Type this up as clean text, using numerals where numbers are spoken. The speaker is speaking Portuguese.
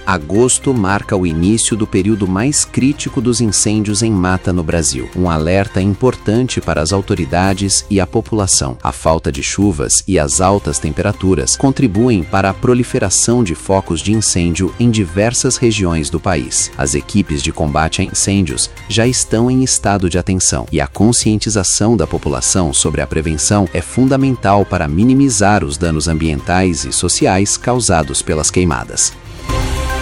Agosto marca o início do período mais crítico dos incêndios em mata no Brasil. Um alerta importante para as autoridades e a população. A falta de chuvas e as altas temperaturas contribuem para a proliferação de focos de incêndio em diversas regiões do país. As equipes de combate a incêndios já estão em estado de atenção e a conscientização da população sobre a prevenção é fundamental para minimizar os danos ambientais e sociais causados pelas queimadas.